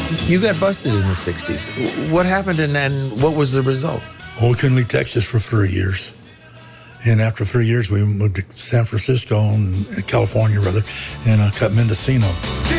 You got busted in the 60s. What happened and what was the result? Well, we couldn't leave Texas for 3 years. And after 3 years, we moved to San Francisco, and California, rather, and cut Mendocino.